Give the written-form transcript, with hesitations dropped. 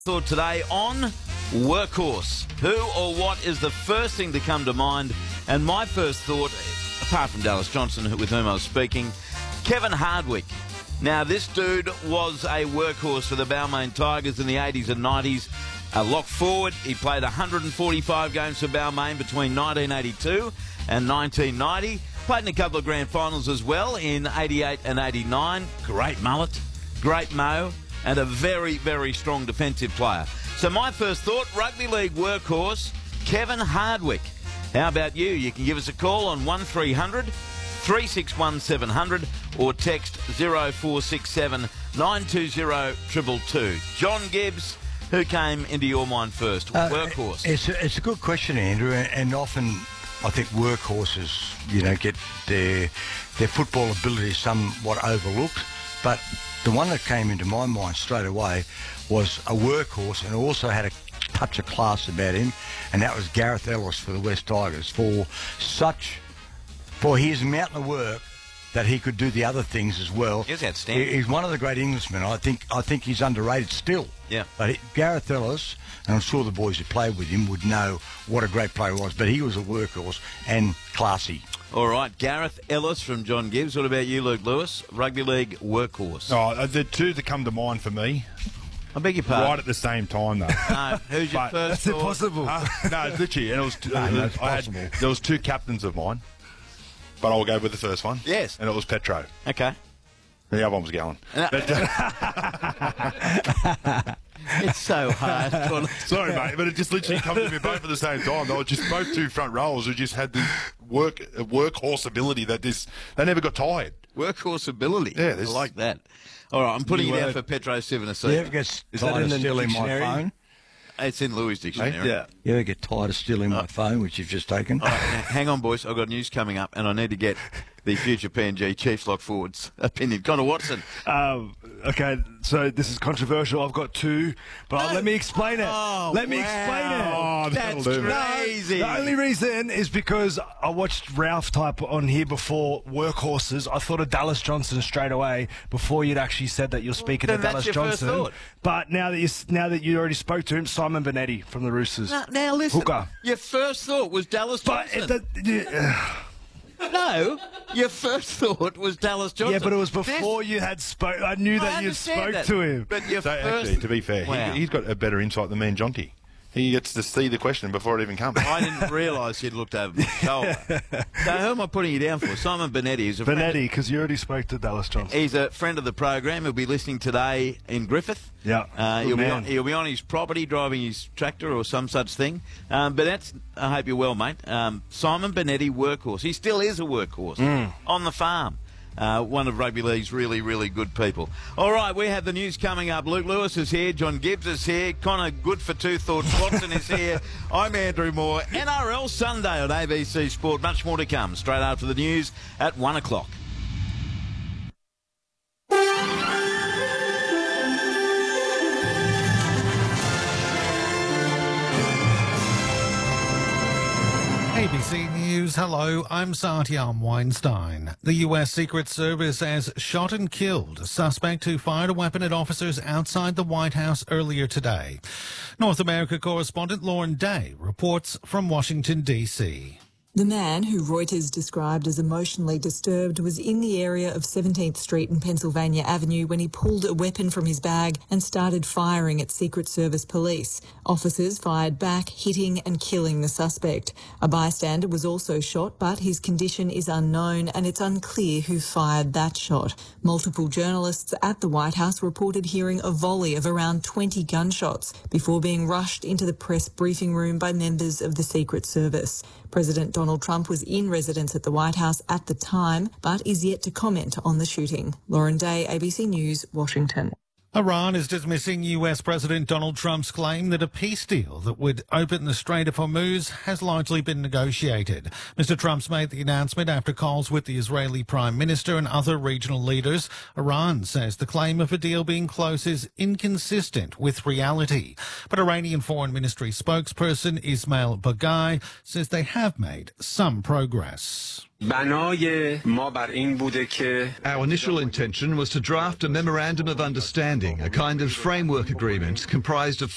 Thought today on Workhorse. Who or what is the first thing to come to mind? And my first thought, apart from Dallas Johnson, with whom I was speaking, Kevin Hardwick. Now, this dude was a workhorse for the Balmain Tigers in the 80s and 90s. A lock forward, he played 145 games for Balmain between 1982 and 1990. Played in a couple of grand finals as well in 88 and 89. Great mullet, great mo, and a very, very strong defensive player. So my first thought, rugby league workhorse, Kevin Hardwick. How about you? You can give us a call on 1300 361 700 or text 0467 920 222. John Gibbs, who came into your mind first? Workhorse. It's a good question, Andrew, and often I think workhorses, get their football ability somewhat overlooked. But the one that came into my mind straight away was a workhorse and also had a touch of class about him, and that was Gareth Ellis for the West Tigers. For his mountain of work that he could do the other things as well. He was outstanding. He's one of the great Englishmen. I think he's underrated still. Yeah. But Gareth Ellis, and I'm sure the boys who played with him would know what a great player he was, but he was a workhorse and classy. All right, Gareth Ellis from John Gibbs. What about you, Luke Lewis? Rugby league workhorse. Oh, the two that come to mind for me. I beg your pardon. Right at the same time, though. No, who's your first? That's impossible. No, it's literally. And it was it's possible. there was two captains of mine, but I'll go with the first one. Yes. And it was Petro. Okay. The other one was Gallen. It's so hard. Sorry, mate, but it just literally comes to me both at the same time. They were just both two front rows who just had this workhorse ability that they never got tired. Workhorse ability. Yeah, I like that. All right, I'm putting it down for Petro Civoniceva. You ever get tired of stealing my phone? It's in Louis' dictionary. Yeah. You ever get tired of stealing my phone, which you've just taken? All right, now, hang on, boys. I've got news coming up, and I need to get the future PNG Chiefs lock forward's opinion. Connor Watson. Okay, so this is controversial. I've got two, but let me explain it. Let me explain it. Oh, That's that'll do. crazy. The only reason is because I watched Ralph type on here before workhorses. I thought of Dallas Johnson straight away before you'd actually said that you're speaking Then to that's Dallas your first Johnson. thought. But now that you already spoke to him, Simon Benetti from the Roosters. Now listen. Hooker. Your first thought was Dallas But Johnson. No, your first thought was Dallas Johnson. yeah, but it was before you had spoke. I knew that you spoke to him. But your So first... actually, to be fair, Wow. he's got a better insight than me and Jonty. He gets to see the question before it even comes. I didn't realise he'd looked over my shoulder. So who am I putting you down for? Simon Benetti is a friend. Benetti, because you already spoke to Dallas Johnson. He's a friend of the program. He'll be listening today in Griffith. Yeah, He'll good be man. on his property driving his tractor or some such thing. But that's, I hope you're well, mate. Simon Benetti, workhorse. He still is a workhorse on the farm. One of rugby league's really, really good people. All right, we have the news coming up. Luke Lewis is here. John Gibbs is here. Connor Good for Two Thoughts Watson is here. I'm Andrew Moore. NRL Sunday on ABC Sport. Much more to come straight after the news at 1 o'clock. ABC News, hello, I'm Satyam Weinstein. The U.S. Secret Service has shot and killed a suspect who fired a weapon at officers outside the White House earlier today. North America correspondent Lauren Day reports from Washington, D.C. The man, who Reuters described as emotionally disturbed, was in the area of 17th Street and Pennsylvania Avenue when he pulled a weapon from his bag and started firing at Secret Service police. Officers fired back, hitting and killing the suspect. A bystander was also shot, but his condition is unknown and it's unclear who fired that shot. Multiple journalists at the White House reported hearing a volley of around 20 gunshots before being rushed into the press briefing room by members of the Secret Service. President Donald Trump was in residence at the White House at the time, but is yet to comment on the shooting. Lauren Day, ABC News, Washington. Iran is dismissing US President Donald Trump's claim that a peace deal that would open the Strait of Hormuz has largely been negotiated. Mr. Trump's made the announcement after calls with the Israeli Prime Minister and other regional leaders. Iran says the claim of a deal being close is inconsistent with reality. But Iranian Foreign Ministry spokesperson Ismail Baghai says they have made some progress. Our initial intention was to draft a memorandum of understanding, a kind of framework agreement comprised of